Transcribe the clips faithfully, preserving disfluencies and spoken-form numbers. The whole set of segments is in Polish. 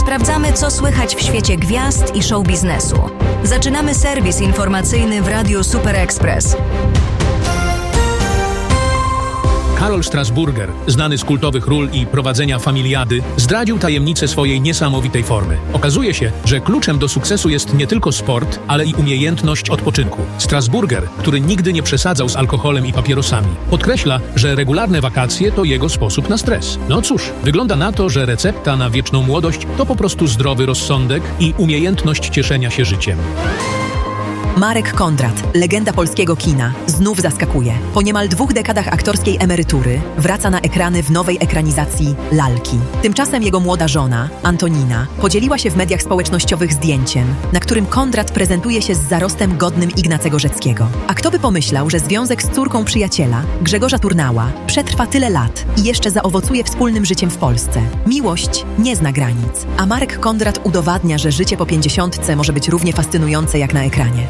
Sprawdzamy, co słychać w świecie gwiazd i show biznesu. Zaczynamy serwis informacyjny w Radiu Super Express. Karol Strasburger, znany z kultowych ról i prowadzenia familiady, zdradził tajemnicę swojej niesamowitej formy. Okazuje się, że kluczem do sukcesu jest nie tylko sport, ale i umiejętność odpoczynku. Strasburger, który nigdy nie przesadzał z alkoholem i papierosami, podkreśla, że regularne wakacje to jego sposób na stres. No cóż, wygląda na to, że recepta na wieczną młodość to po prostu zdrowy rozsądek i umiejętność cieszenia się życiem. Marek Kondrat, legenda polskiego kina, znów zaskakuje. Po niemal dwóch dekadach aktorskiej emerytury wraca na ekrany w nowej ekranizacji Lalki. Tymczasem jego młoda żona, Antonina, podzieliła się w mediach społecznościowych zdjęciem, na którym Kondrat prezentuje się z zarostem godnym Ignacego Rzeckiego. A kto by pomyślał, że związek z córką przyjaciela, Grzegorza Turnała, przetrwa tyle lat i jeszcze zaowocuje wspólnym życiem w Polsce. Miłość nie zna granic, a Marek Kondrat udowadnia, że życie po pięćdziesiątce może być równie fascynujące jak na ekranie.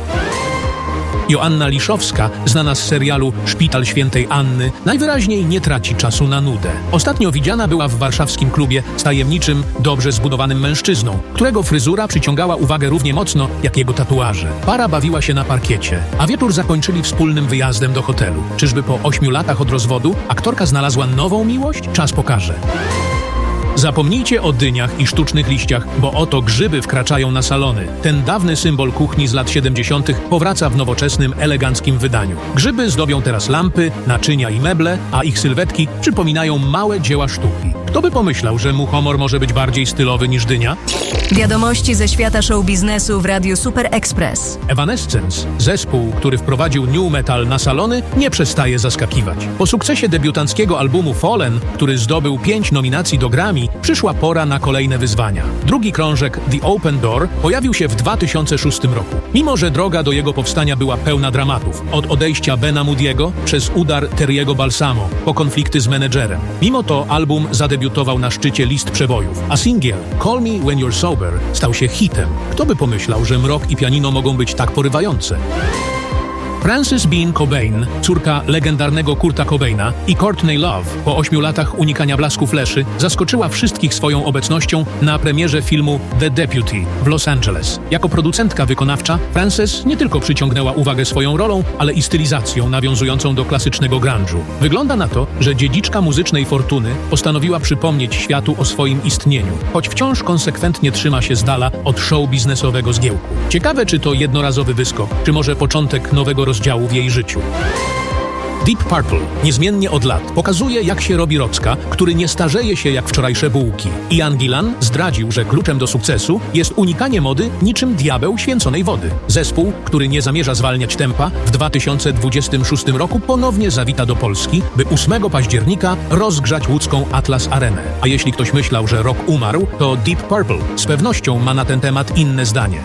Joanna Liszowska, znana z serialu Szpital Świętej Anny, najwyraźniej nie traci czasu na nudę. Ostatnio widziana była w warszawskim klubie z tajemniczym, dobrze zbudowanym mężczyzną, którego fryzura przyciągała uwagę równie mocno jak jego tatuaże. Para bawiła się na parkiecie, a wieczór zakończyli wspólnym wyjazdem do hotelu. Czyżby po ośmiu latach od rozwodu aktorka znalazła nową miłość? Czas pokaże. Zapomnijcie o dyniach i sztucznych liściach, bo oto grzyby wkraczają na salony. Ten dawny symbol kuchni z lat siedemdziesiątych powraca w nowoczesnym, eleganckim wydaniu. Grzyby zdobią teraz lampy, naczynia i meble, a ich sylwetki przypominają małe dzieła sztuki. Kto by pomyślał, że muchomor może być bardziej stylowy niż dynia? Wiadomości ze świata show biznesu w Radiu Super Express. Evanescence, zespół, który wprowadził new metal na salony, nie przestaje zaskakiwać. Po sukcesie debiutanckiego albumu Fallen, który zdobył pięć nominacji do Grammy, przyszła pora na kolejne wyzwania. Drugi krążek The Open Door pojawił się w dwa tysiące szóstym roku. Mimo że droga do jego powstania była pełna dramatów, od odejścia Bena Moody'ego przez udar Terry'ego Balsamo, po konflikty z menedżerem. Mimo to album zadebiutował na szczycie list przebojów, a singiel Call Me When You're Sober stał się hitem. Kto by pomyślał, że mrok i pianino mogą być tak porywające? Frances Bean Cobain, córka legendarnego Kurta Cobaina, i Courtney Love, po ośmiu latach unikania blasku fleszy, zaskoczyła wszystkich swoją obecnością na premierze filmu The Deputy w Los Angeles. Jako producentka wykonawcza, Frances nie tylko przyciągnęła uwagę swoją rolą, ale i stylizacją nawiązującą do klasycznego grunge'u. Wygląda na to, że dziedziczka muzycznej fortuny postanowiła przypomnieć światu o swoim istnieniu, choć wciąż konsekwentnie trzyma się z dala od show biznesowego zgiełku. Ciekawe, czy to jednorazowy wyskok, czy może początek nowego rozdziału w jej życiu. Deep Purple, niezmiennie od lat, pokazuje, jak się robi rocka, który nie starzeje się jak wczorajsze bułki. Ian Gillan zdradził, że kluczem do sukcesu jest unikanie mody niczym diabeł święconej wody. Zespół, który nie zamierza zwalniać tempa, w dwa tysiące dwudziestym szóstym roku ponownie zawita do Polski, by ósmego października rozgrzać łódzką Atlas Arenę. A jeśli ktoś myślał, że rock umarł, to Deep Purple z pewnością ma na ten temat inne zdanie.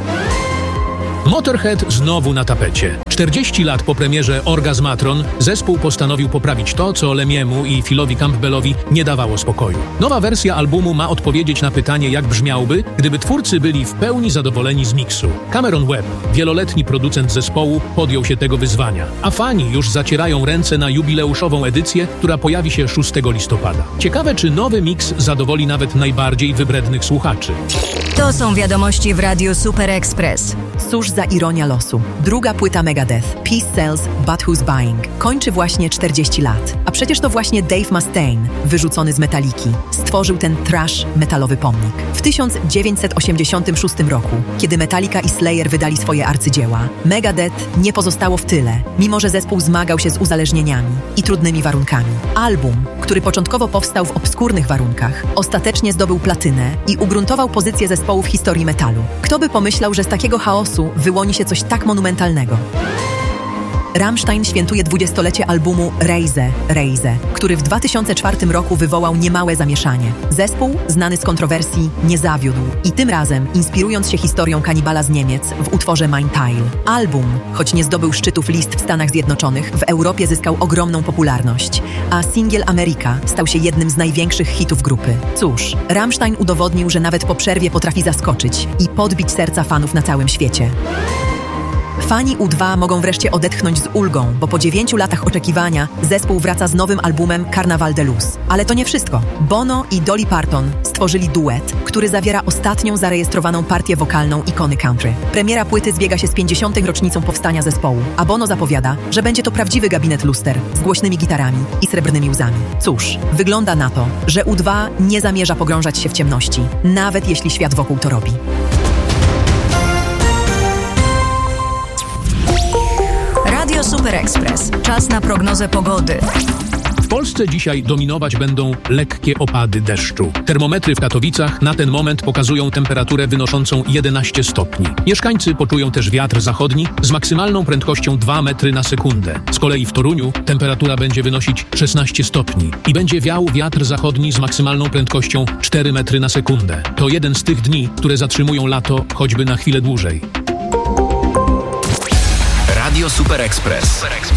Motorhead znowu na tapecie. czterdzieści lat po premierze Orgazmatron zespół postanowił poprawić to, co Lemiemu i Philowi Campbellowi nie dawało spokoju. Nowa wersja albumu ma odpowiedzieć na pytanie, jak brzmiałby, gdyby twórcy byli w pełni zadowoleni z miksu. Cameron Webb, wieloletni producent zespołu, podjął się tego wyzwania, a fani już zacierają ręce na jubileuszową edycję, która pojawi się szóstego listopada. Ciekawe, czy nowy miks zadowoli nawet najbardziej wybrednych słuchaczy. To są wiadomości w Radiu Super Express. Cóż za ironia losu. Druga płyta Megadeth, Peace Sells, But Who's Buying, kończy właśnie czterdzieści lat. A przecież to właśnie Dave Mustaine, wyrzucony z Metaliki, stworzył ten trash metalowy pomnik. W tysiąc dziewięćset osiemdziesiątym szóstym roku, kiedy Metallica i Slayer wydali swoje arcydzieła, Megadeth nie pozostało w tyle, mimo że zespół zmagał się z uzależnieniami i trudnymi warunkami. Album, który początkowo powstał w obskurnych warunkach, ostatecznie zdobył platynę i ugruntował pozycję zespołu w historii metalu. Kto by pomyślał, że z takiego chaosu wyłoni się coś tak monumentalnego? Rammstein świętuje dwudziestolecie albumu Reise, Reise, który w dwa tysiące czwartym roku wywołał niemałe zamieszanie. Zespół, znany z kontrowersji, nie zawiódł i tym razem, inspirując się historią kanibala z Niemiec w utworze Mein Teil. Album, choć nie zdobył szczytów list w Stanach Zjednoczonych, w Europie zyskał ogromną popularność, a singiel America stał się jednym z największych hitów grupy. Cóż, Rammstein udowodnił, że nawet po przerwie potrafi zaskoczyć i podbić serca fanów na całym świecie. Fani U dwa mogą wreszcie odetchnąć z ulgą, bo po dziewięciu latach oczekiwania zespół wraca z nowym albumem Carnaval de Luz. Ale to nie wszystko. Bono i Dolly Parton stworzyli duet, który zawiera ostatnią zarejestrowaną partię wokalną ikony country. Premiera płyty zbiega się z pięćdziesiątą rocznicą powstania zespołu, a Bono zapowiada, że będzie to prawdziwy gabinet luster z głośnymi gitarami i srebrnymi łzami. Cóż, wygląda na to, że U dwa nie zamierza pogrążać się w ciemności, nawet jeśli świat wokół to robi. Radio Super Express. Czas na prognozę pogody. W Polsce dzisiaj dominować będą lekkie opady deszczu. Termometry w Katowicach na ten moment pokazują temperaturę wynoszącą jedenaście stopni. Mieszkańcy poczują też wiatr zachodni z maksymalną prędkością dwa metry na sekundę. Z kolei w Toruniu temperatura będzie wynosić szesnaście stopni i będzie wiał wiatr zachodni z maksymalną prędkością cztery metry na sekundę. To jeden z tych dni, które zatrzymują lato choćby na chwilę dłużej. Radio Super Express.